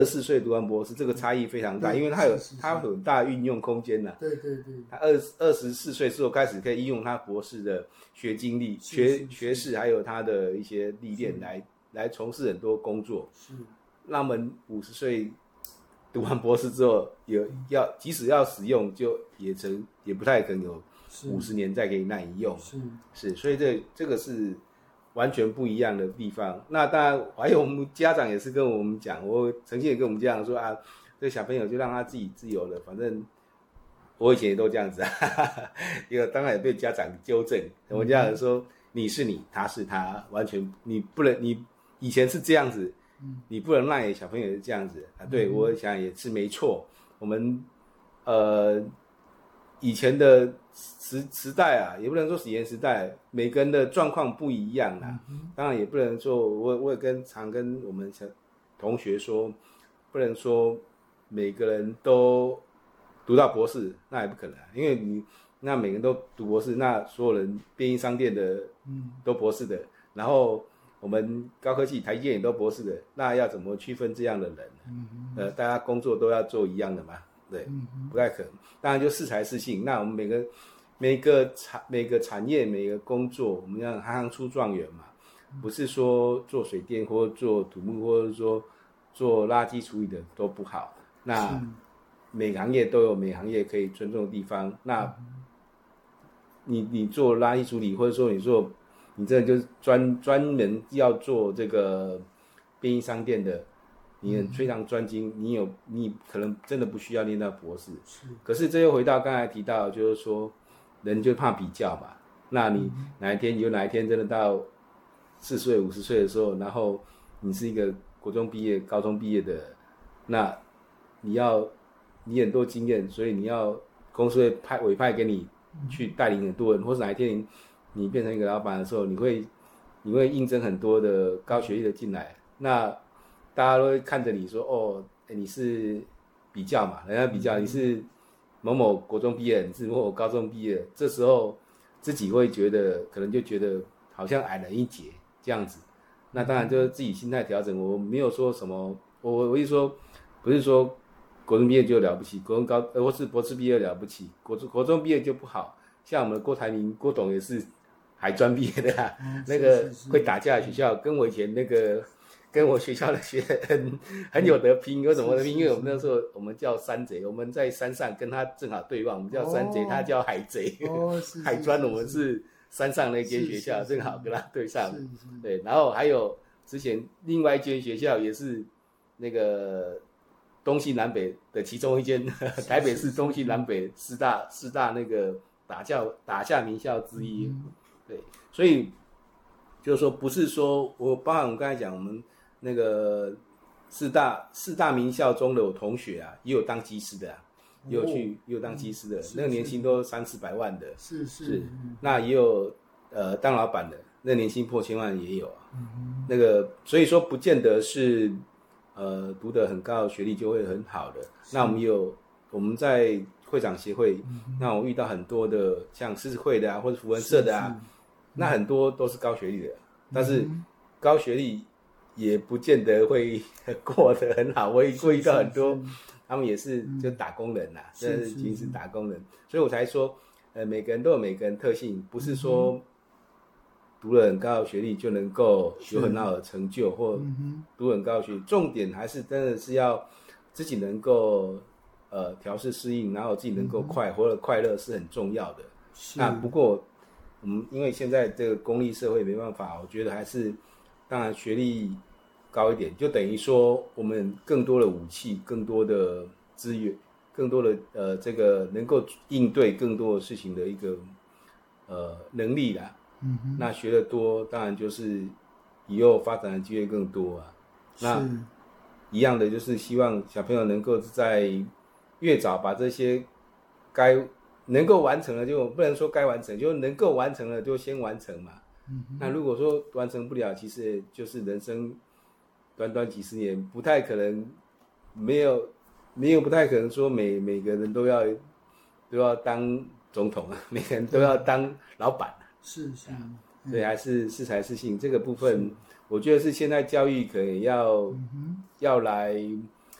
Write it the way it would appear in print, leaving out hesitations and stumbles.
24岁读完博士，这个差异非常大，因为它有很大的运用空间呐。 对， 他24岁之后开始可以应用他博士的学经历、学识，还有他的一些历练来从事很多工作。 是， 那我们50岁读完博士之后，即使要使用，就也不太可能有50年再可以耐用。是，所以这个是完全不一样的地方。那当然还有我们家长也是跟我们讲，我曾经也跟我们家长说啊，这个小朋友就让他自己自由了，反正我以前也都这样子啊，当然也被家长纠正。我们家长说你是你，他是他，完全你不能，你以前是这样子，你不能让小朋友是这样子啊。对，我想也是没错。我们以前的时代啊，也不能说以前时代，每个人的状况不一样啦。当然也不能说，我也常跟我们同学说，不能说每个人都读到博士，那也不可能，因为那每个人都读博士，那所有人便利商店的都博士的，然后我们高科技台积电也都博士的，那要怎么区分这样的人？大家工作都要做一样的嘛？对，不太可能。当然就适才适性，那我们每个产业每个工作，我们要行行出状元嘛，不是说做水电或做土木或者说做垃圾处理的都不好。那每个行业都有每个行业可以尊重的地方。那你做垃圾处理，或者说你这就是专门要做这个便利商店的，你很非常专精，你可能真的不需要念到博士。可是这又回到刚才提到，就是说人就怕比较嘛。那你哪一天真的到40岁50岁的时候，然后你是一个国中毕业、高中毕业的，那你很多经验，所以公司会委派给你去带领很多人，或是哪一天你变成一个老板的时候，你会应征很多的高学历的进来，那大家都会看着你说哦，你是比较嘛，人家比较你是某某国中毕业，你是某某高中毕业，这时候自己会可能就觉得好像矮人一截这样子。那当然就是自己心态调整，我没有说什么，我一说不是说国中毕业就了不起，或是博士毕业了不起，国中毕业就不好。像我们的郭台铭郭董也是海专毕业的啊，那个会打架的学校，跟我以前那个跟我学校的学很有得拼，有什么得拼？因为我们那时候我们叫山贼，我们在山上跟他正好对望，我们叫山贼，他叫海贼。海专我们是山上那间学校，正好跟他对上。对，然后还有之前另外一间学校也是那个东西南北的其中一间，台北市东西南北四大那个打下名校之一。对，所以就是说不是说包含我刚才讲我们那个四大名校中的有同学啊，也有当技师的啊，也有当技师的，那个年薪都300-400万的。是，那也有当老板的，那年薪破1000万也有啊。那个所以说不见得是读得很高的学历就会很好的。那我们在会长协会，那我遇到很多的像狮子会的啊，或者福文社的啊，那很多都是高学历的，但是高学历也不见得会过得很好。我遇到很多，他们也是就打工人啦，这已经是打工人，所以我才说，每个人都有每个人特性，不是说读了很高的学历就能够有很好的成就，或读很高的学历，重点还是真的是要自己能够调试适应，然后自己能够活得快乐是很重要的。那不过我们因为现在这个功利社会没办法，我觉得还是当然学历高一点，就等于说我们更多的武器、更多的资源、更多的这个能够应对更多的事情的一个能力啦。那学得多，当然就是以后发展的机会更多啊。那一样的就是希望小朋友能够在越早把这些能够完成了，就不能说该完成，就能够完成了就先完成嘛。那如果说完成不了，其实就是人生短短几十年，不太可能没有不太可能说每个人都要当总统啊，每个人都要当老板啊。 是， 对，还是适才适性这个部分，我觉得是现在教育可能要来